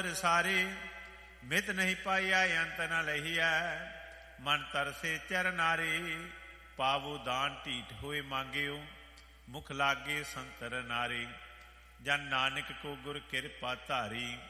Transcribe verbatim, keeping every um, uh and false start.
ਸਾਰੇ ਮਿਤ ਨਹੀਂ ਪਾਈਆ ਅੰਤ ਨ ਲਹੀਐ। ਮਨ ਤਰਸੇ ਚਰ ਨਾਰੇ ਪਾਵੋ ਦਾਨ ਢੀਠ ਹੋਏ ਮੰਗਿਓ। ਮੁਖ ਲਾਗੇ ਸੰਤਰ ਨਾਰੇ ਜਨ ਨਾਨਕ ਕੋ ਗੁਰ ਕਿਰਪਾ ਧਾਰੀ।